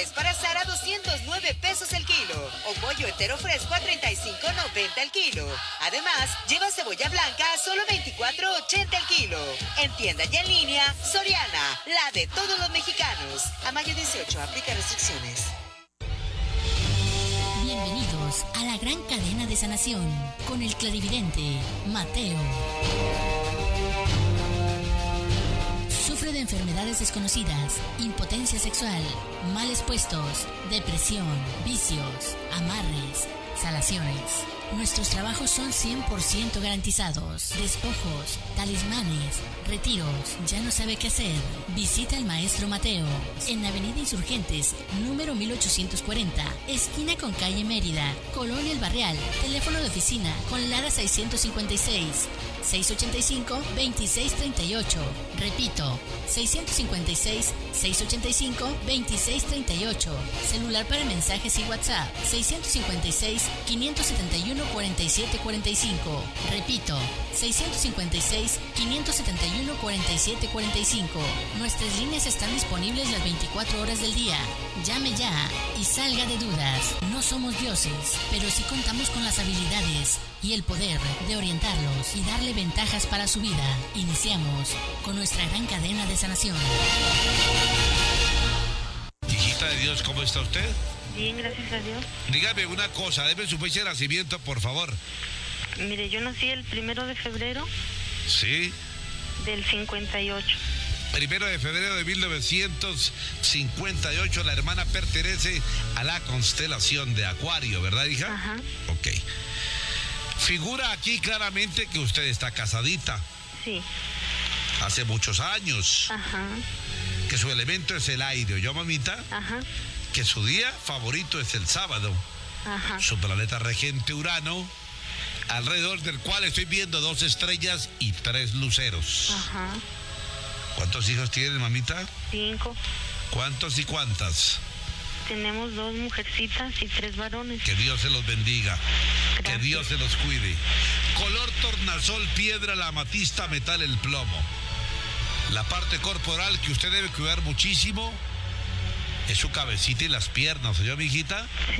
fresco para asar a 209 pesos el kilo. O pollo entero fresco a 35.90 el kilo. Además, lleva cebolla blanca a solo 24.80 el kilo. En tienda y en línea, Soriana, la de todos los mexicanos. A mayo 18, aplica restricciones. Bienvenidos a la gran cadena de sanación con el clarividente Mateo. Sufre de enfermedades desconocidas, impotencia sexual, males puestos, depresión, vicios, amarres, salaciones. Nuestros trabajos son 100% garantizados. Despojos, talismanes, retiros. ¿Ya no sabe qué hacer? Visita al maestro Mateo en Avenida Insurgentes, número 1840, esquina con calle Mérida, Colonia El Barrial. Teléfono de oficina con Lara 656 685-2638. Repito, 656-685-2638. Celular para mensajes y WhatsApp, 656-571-4745. Repito, 656-571-4745. Nuestras líneas están disponibles las 24 horas del día. Llame ya y salga de dudas. No somos dioses, pero sí contamos con las habilidades y el poder de orientarlos y darle ventajas para su vida. Iniciamos con nuestra gran cadena de sanación. Hijita de Dios, ¿cómo está usted? Bien, gracias a Dios. Dígame una cosa, deme su fecha de nacimiento, por favor. Mire, yo nací el 1 de febrero Sí. del 58. 1 de febrero de 1958, la hermana pertenece a la constelación de Acuario, ¿verdad, hija? Ajá. Ok. Figura aquí claramente que usted está casadita. Sí. Hace muchos años. Ajá. Que su elemento es el aire, ¿oyó, mamita? Ajá. Que su día favorito es el sábado. Ajá. Su planeta regente Urano, alrededor del cual estoy viendo 2 estrellas y 3 luceros. Ajá. ¿Cuántos hijos tienen, mamita? 5. ¿Cuántos y cuántas? Tenemos 2 mujercitas y 3 varones. Que Dios se los bendiga. Gracias. Que Dios se los cuide. Color tornasol, piedra, la amatista, metal, el plomo. La parte corporal que usted debe cuidar muchísimo es su cabecita y las piernas, ¿oyó, mi hijita?